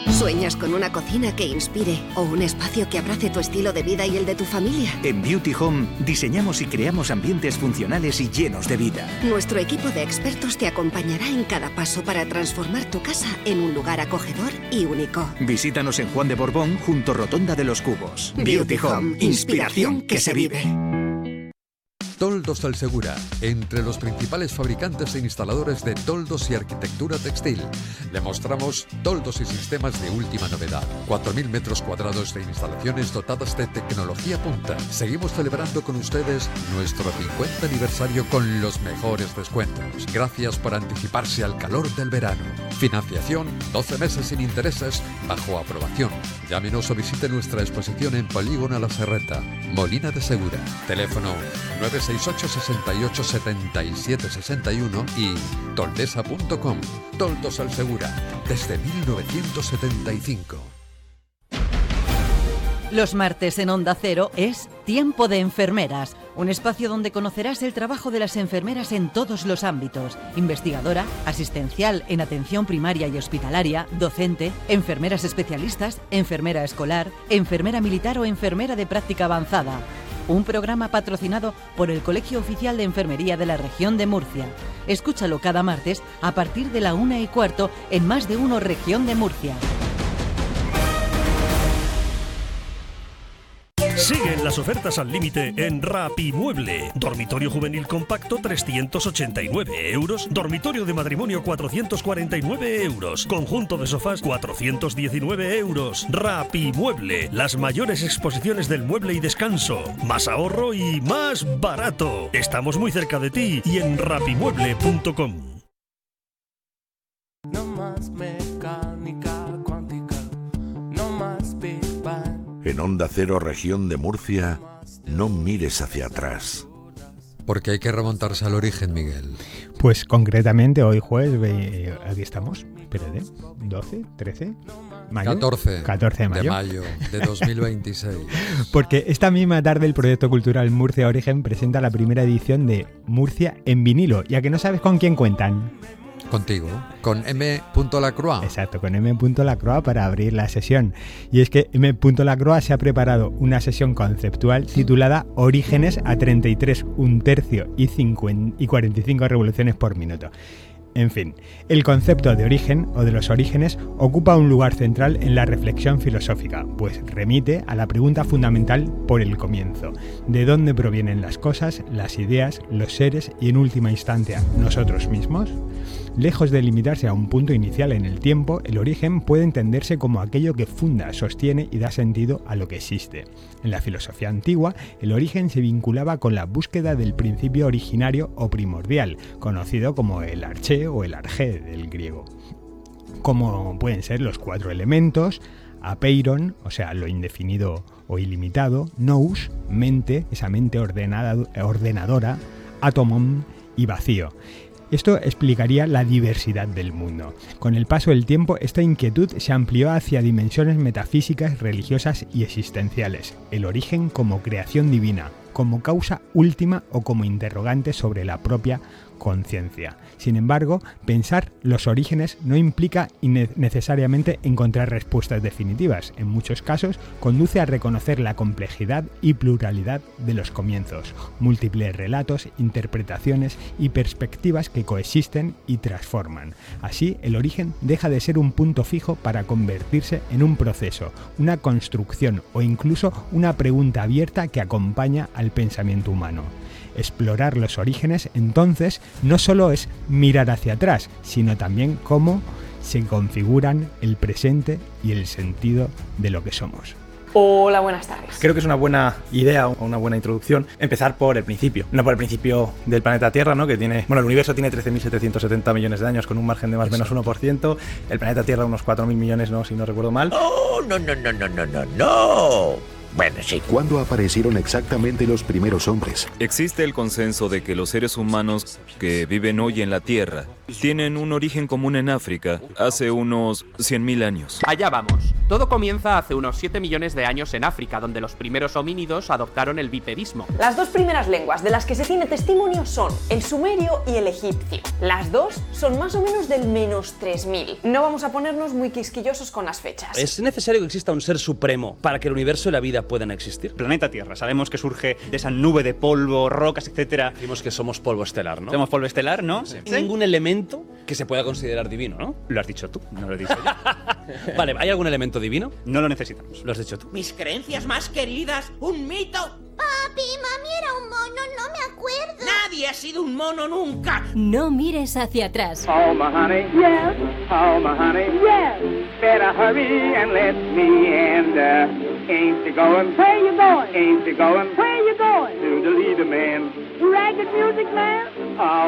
¿Sueñas con una cocina que inspire o un espacio que abrace tu estilo de vida y el de tu familia? En Beauty Home diseñamos y creamos ambientes funcionales y llenos de vida. Nuestro equipo de expertos te acompañará en cada paso para transformar tu casa en un lugar acogedor y único. Visítanos en Juan de Borbón, junto Rotonda de los Cubos. Beauty Home, inspiración que se vive. Toldos del Segura, entre los principales fabricantes e instaladores de toldos y arquitectura textil. Le mostramos toldos y sistemas de última novedad. 4.000 metros cuadrados de instalaciones dotadas de tecnología punta. Seguimos celebrando con ustedes nuestro 50 aniversario con los mejores descuentos. Gracias por anticiparse al calor del verano. Financiación, 12 meses sin intereses, bajo aprobación. Llámenos o visite nuestra exposición en Polígono La Serreta, Molina de Segura. Teléfono 968 68 77 61 y toldesa.com. Toldos al Segura, desde 1975. Los martes en Onda Cero es Tiempo de Enfermeras, un espacio donde conocerás el trabajo de las enfermeras en todos los ámbitos: investigadora, asistencial en atención primaria y hospitalaria, docente, enfermeras especialistas, enfermera escolar, enfermera militar o enfermera de práctica avanzada. Un programa patrocinado por el Colegio Oficial de Enfermería de la Región de Murcia. Escúchalo cada martes a partir de la 1:15 en Más de Uno Región de Murcia. Siguen las ofertas al límite en Rapimueble. Dormitorio juvenil compacto 389 euros. Dormitorio de matrimonio 449 euros. Conjunto de sofás 419 euros. Rapimueble. Las mayores exposiciones del mueble y descanso. Más ahorro y más barato. Estamos muy cerca de ti y en rapimueble.com. No más mecánica cuántica. No más Big Bang. En Onda Cero, Región de Murcia, no mires hacia atrás. Porque hay que remontarse al origen, Miguel. Pues concretamente hoy jueves, aquí estamos, espérate, 12, 13, mayo. 14 de mayo de 2026. Porque esta misma tarde el proyecto cultural Murcia Origen presenta la primera edición de Murcia en vinilo, ya que no sabes con quién cuentan. Contigo, con M. Lacroix. Exacto, con M. Lacroix para abrir la sesión. Y es que M. Lacroix se ha preparado una sesión conceptual titulada Orígenes a 33, un tercio y 45 revoluciones por minuto. En fin, el concepto de origen o de los orígenes ocupa un lugar central en la reflexión filosófica, pues remite a la pregunta fundamental por el comienzo: ¿de dónde provienen las cosas, las ideas, los seres y en última instancia nosotros mismos? Lejos de limitarse a un punto inicial en el tiempo, el origen puede entenderse como aquello que funda, sostiene y da sentido a lo que existe. En la filosofía antigua, el origen se vinculaba con la búsqueda del principio originario o primordial, conocido como el arché o el arjé del griego. Como pueden ser los 4 elementos: apeiron, o sea, lo indefinido o ilimitado; nous, mente, esa mente ordenadora; atomon y vacío. Esto explicaría la diversidad del mundo. Con el paso del tiempo, esta inquietud se amplió hacia dimensiones metafísicas, religiosas y existenciales. El origen como creación divina, como causa última o como interrogante sobre la propia conciencia. Sin embargo, pensar los orígenes no implica necesariamente encontrar respuestas definitivas. En muchos casos, conduce a reconocer la complejidad y pluralidad de los comienzos, múltiples relatos, interpretaciones y perspectivas que coexisten y transforman. Así, el origen deja de ser un punto fijo para convertirse en un proceso, una construcción o incluso una pregunta abierta que acompaña al pensamiento humano. Explorar los orígenes, entonces, no solo es mirar hacia atrás, sino también cómo se configuran el presente y el sentido de lo que somos. Hola, buenas tardes. Creo que es una buena idea o una buena introducción empezar por el principio. No por el principio del planeta Tierra, ¿no? Que tiene, el universo tiene 13.770 millones de años con un margen de más o menos 1%. El planeta Tierra unos 4.000 millones, ¿no? Si no recuerdo mal. ¡Oh, no! Bueno, sí. ¿Cuándo aparecieron exactamente los primeros hombres? Existe el consenso de que los seres humanos que viven hoy en la Tierra tienen un origen común en África, hace unos 100.000 años. Allá vamos. Todo comienza hace unos 7 millones de años en África, donde los primeros homínidos adoptaron el bipedismo. Las dos primeras lenguas de las que se tiene testimonio son el sumerio y el egipcio. Las dos son más o menos del menos 3000. No vamos a ponernos muy quisquillosos con las fechas. ¿Es necesario que exista un ser supremo para que el universo y la vida puedan existir? Planeta Tierra, sabemos que surge de esa nube de polvo, rocas, etcétera. Decimos que somos polvo estelar, ¿no? Somos polvo estelar, ¿no? Sí. Ningún elemento que se pueda considerar divino, ¿no? Lo has dicho tú, no lo he dicho yo. Vale, ¿hay algún elemento divino? No lo necesitamos. Lo has dicho tú. Mis creencias más queridas, un mito. Papi, mami era un mono, no me acuerdo. Nadie ha sido un mono nunca. No mires hacia atrás. Oh, my honey, yes. Oh, my honey, yes. Better hurry and let me in. Ain't you going? Where you going? Ain't you going? Where you going? To the leader man. Ragged music man. Oh.